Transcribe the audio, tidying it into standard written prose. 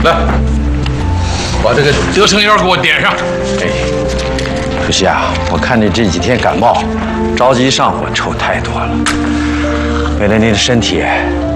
来，把这个德成烟给我点上。 哎，主席啊，我看你这几天感冒，着急上火抽太多了。为了您的身体，